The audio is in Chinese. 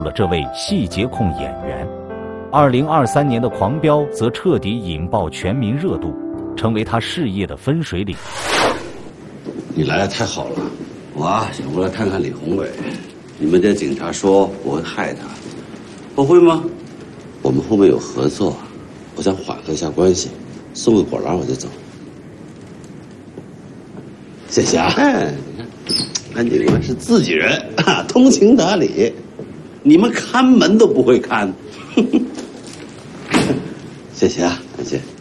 了这位细节控演员。2023年的《狂飙》则彻底引爆全民热度，成为他事业的分水岭。 你来的太好了，我想过来看看李宏伟。你们这警察说我会害他，我会吗？我们后面有合作，我想缓和一下关系，送个果篮我就走。谢谢啊！你看，安警官是自己人，通情达理，你们看门都不会看。谢谢啊，感谢。